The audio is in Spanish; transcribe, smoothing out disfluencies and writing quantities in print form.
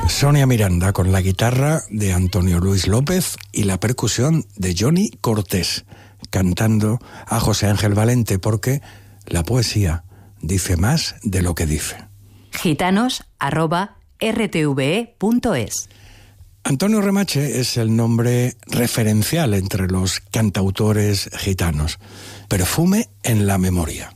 Sonia Miranda con la guitarra de Antonio Luis López y la percusión de Johnny Cortés, cantando a José Ángel Valente, porque la poesía dice más de lo que dice. gitanos@rtve.es. Antonio Remache es el nombre referencial entre los cantautores gitanos. Perfume en la memoria.